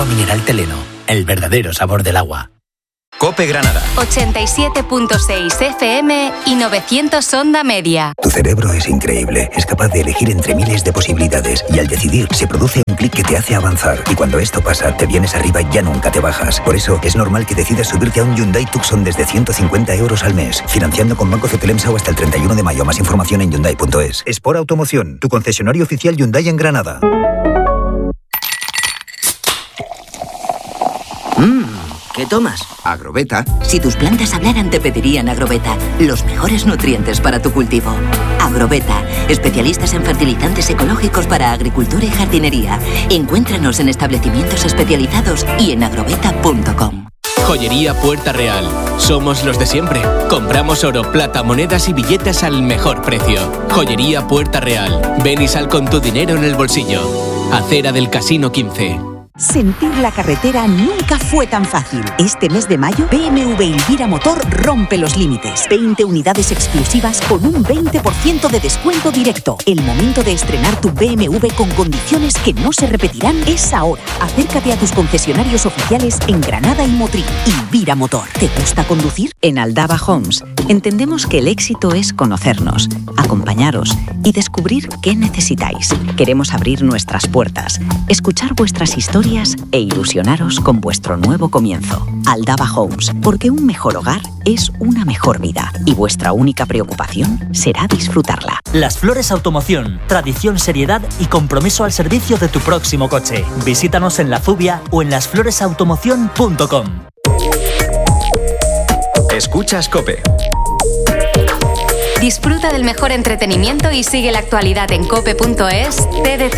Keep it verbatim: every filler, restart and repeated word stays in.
mineral Teleno, el verdadero sabor del agua. COPE Granada. ochenta y siete punto seis F M y novecientos onda media. Tu cerebro es increíble. Es capaz de elegir entre miles de posibilidades y al decidir se produce un clic que te hace avanzar. Y cuando esto pasa, te vienes arriba y ya nunca te bajas. Por eso es normal que decidas subirte a un Hyundai Tucson desde ciento cincuenta euros al mes. Financiando con Banco Cetelemsa o hasta el treinta y uno de mayo. Más información en hyundai punto es. Sport Automoción, tu concesionario oficial Hyundai en Granada. Mmm, ¿qué tomas? Agrobeta. Si tus plantas hablaran, te pedirían Agrobeta, los mejores nutrientes para tu cultivo. Agrobeta, especialistas en fertilizantes ecológicos para agricultura y jardinería. Encuéntranos en establecimientos especializados y en agrobeta punto com. Joyería Puerta Real. Somos los de siempre. Compramos oro, plata, monedas y billetes al mejor precio. Joyería Puerta Real. Ven y sal con tu dinero en el bolsillo. Acera del Casino quince. Sentir la carretera nunca fue tan fácil. Este mes de mayo, B M W Elvira Motor rompe los límites. veinte unidades exclusivas con un veinte por ciento de descuento directo. El momento de estrenar tu B M W con condiciones que no se repetirán es ahora. Acércate a tus concesionarios oficiales en Granada y Motril. Elvira Motor. ¿Te gusta conducir? En Aldaba Homes entendemos que el éxito es conocernos, acompañaros y descubrir qué necesitáis. Queremos abrir nuestras puertas, escuchar vuestras historias e ilusionaros con vuestro nuevo comienzo. Aldaba Homes, porque un mejor hogar es una mejor vida y vuestra única preocupación será disfrutarla. Las Flores Automoción, tradición, seriedad y compromiso al servicio de tu próximo coche. Visítanos en La Zubia o en las flores automoción punto com. Escuchas COPE. Disfruta del mejor entretenimiento y sigue la actualidad en cope punto es, T D T.